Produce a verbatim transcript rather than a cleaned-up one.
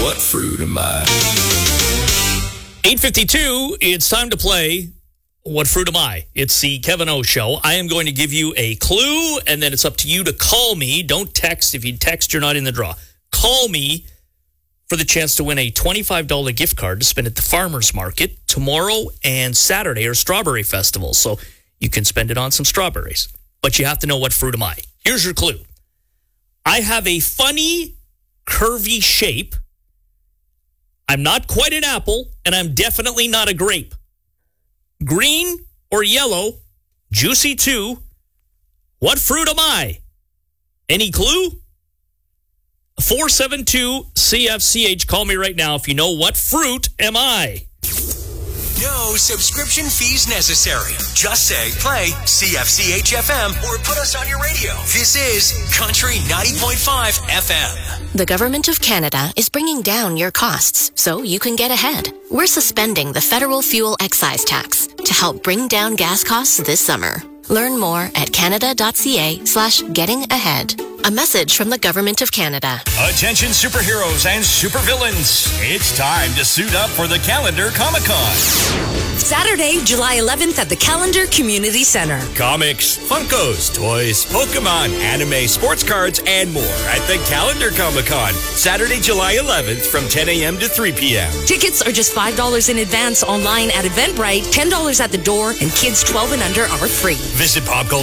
What fruit am I? eight fifty-two, it's time to play What Fruit Am I? It's the Kevin O Show. I am going to give you a clue, and then it's up to you to call me. Don't text. If you text, you're not in the draw. Call me for the chance to win a twenty-five dollars gift card to spend at the Farmer's Market tomorrow and Saturday, or Strawberry Festival. So you can spend it on some strawberries. But you have to know what fruit am I. Here's your clue. I have a funny, curvy shape. I'm not quite an apple, and I'm definitely not a grape. Green or yellow, juicy too. What fruit am I? Any clue? four seven two C F C H. Call me right now if you know what fruit am I. No subscription fees necessary. Just say, play C F C H F M or put us on your radio. This is Country ninety point five F M. The Government of Canada is bringing down your costs so you can get ahead. We're suspending the federal fuel excise tax to help bring down gas costs this summer. Learn more at canada.ca slash getting ahead. A message from the Government of Canada. Attention superheroes and supervillains. It's time to suit up for the Calendar Comic-Con. Saturday, July eleventh at the Calendar Community Center. Comics, Funkos, toys, Pokemon, anime, sports cards, and more at the Calendar Comic-Con. Saturday, July eleventh from ten a.m. to three p.m. Tickets are just five dollars in advance online at Eventbrite, ten dollars at the door, and kids twelve and under are free. Visit popculture